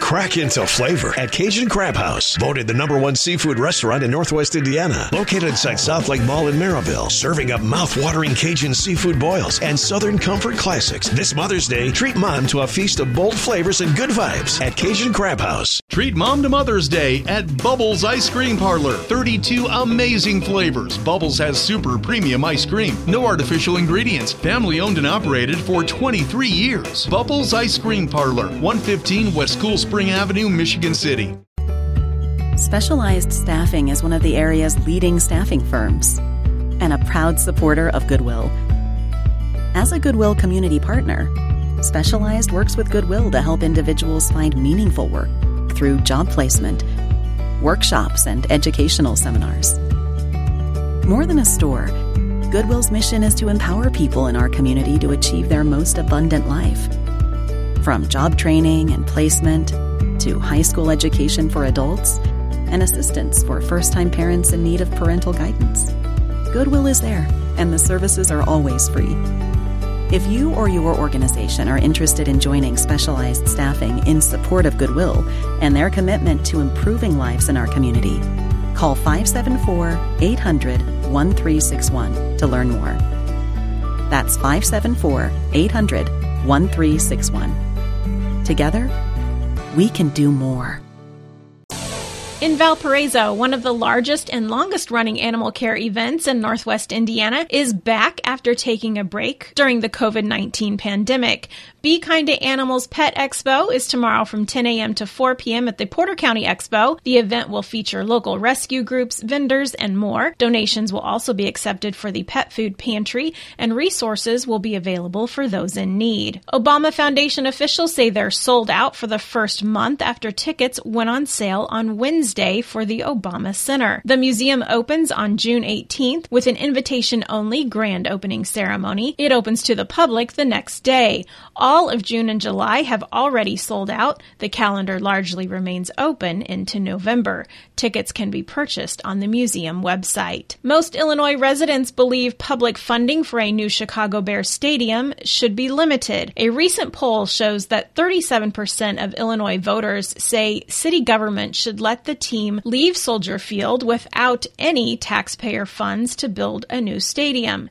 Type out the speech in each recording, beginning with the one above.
Crack into flavor at Cajun Crab House, voted the #1 seafood restaurant in Northwest Indiana. Located inside South Lake Mall in Maryville, serving up mouth-watering Cajun seafood boils and Southern comfort classics. This Mother's Day, treat Mom to a feast of bold flavors and good vibes at Cajun Crab House. Treat Mom to Mother's Day at Bubbles Ice Cream Parlor. 32 amazing flavors. Bubbles has super premium ice cream. No artificial ingredients. Family owned and operated for 23 years. Bubbles Ice Cream Parlor, 115 West Cool Spring Avenue, Michigan City. Specialized Staffing is one of the area's leading staffing firms and a proud supporter of Goodwill. As a Goodwill community partner, Specialized works with Goodwill to help individuals find meaningful work through job placement, workshops, and educational seminars. More than a store, Goodwill's mission is to empower people in our community to achieve their most abundant life. From job training and placement to high school education for adults and assistance for first-time parents in need of parental guidance, Goodwill is there, and the services are always free. If you or your organization are interested in joining Specialized Staffing in support of Goodwill and their commitment to improving lives in our community, call 574-800-1361 to learn more. That's 574-800-1361. Together, we can do more. In Valparaiso, one of the largest and longest-running animal care events in Northwest Indiana is back after taking a break during the COVID-19 pandemic. Be Kind to Animals Pet Expo is tomorrow from 10 a.m. to 4 p.m. at the Porter County Expo. The event will feature local rescue groups, vendors, and more. Donations will also be accepted for the pet food pantry, and resources will be available for those in need. Obama Foundation officials say they're sold out for the first month after tickets went on sale on Wednesday for the Obama Center. The museum opens on June 18th with an invitation-only grand opening ceremony. It opens to the public the next day. All of June and July have already sold out. The calendar largely remains open into November. Tickets can be purchased on the museum website. Most Illinois residents believe public funding for a new Chicago Bears stadium should be limited. A recent poll shows that 37% of Illinois voters say city government should let the team leave Soldier Field without any taxpayer funds to build a new stadium.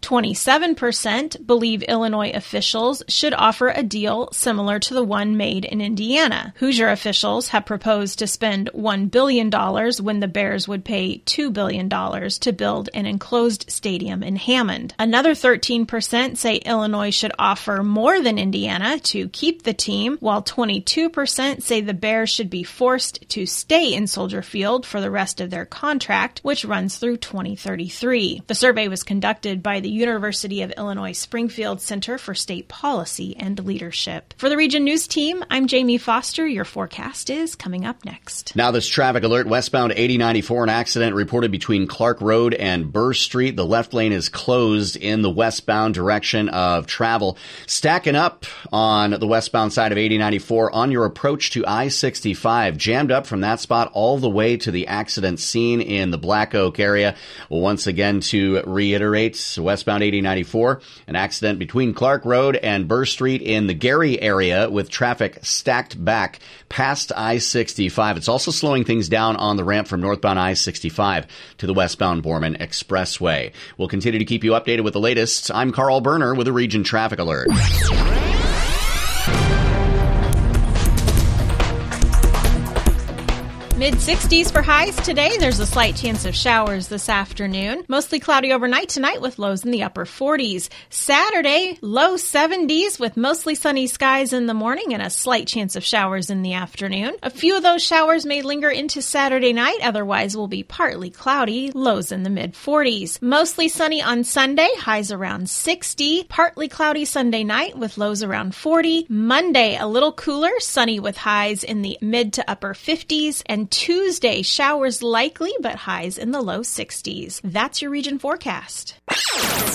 27% believe Illinois officials should offer a deal similar to the one made in Indiana. Hoosier officials have proposed to spend $1 billion when the Bears would pay $2 billion to build an enclosed stadium in Hammond. Another 13% say Illinois should offer more than Indiana to keep the team, while 22% say the Bears should be forced to stay in Soldier Field for the rest of their contract, which runs through 2033. The survey was conducted by the University of Illinois Springfield Center for State Policy and Leadership. For the Region News Team, I'm Jamie Foster. Your forecast is coming up next. Now this traffic alert, westbound 8094, an accident reported between Clark Road and Burr Street. The left lane is closed in the westbound direction of travel. Stacking up on the westbound side of 8094 on your approach to I-65. Jammed up from that spot all the way to the accident scene in the Black Oak area. Once again, to reiterate, westbound 8094, an accident between Clark Road and Burr Street in the Gary area with traffic stacked back past I-65. It's also slowing things down on the ramp from northbound I-65 to the westbound Borman Expressway. We'll continue to keep you updated with the latest. I'm Carl Berner with a Region Traffic Alert. Mid-60s for highs today. There's a slight chance of showers this afternoon. Mostly cloudy overnight tonight with lows in the upper 40s. Saturday, low 70s with mostly sunny skies in the morning and a slight chance of showers in the afternoon. A few of those showers may linger into Saturday night. Otherwise, will be partly cloudy, lows in the mid-40s. Mostly sunny on Sunday, highs around 60. Partly cloudy Sunday night with lows around 40. Monday, a little cooler, sunny with highs in the mid to upper 50s. And Tuesday, showers likely, but highs in the low 60s. That's your region forecast.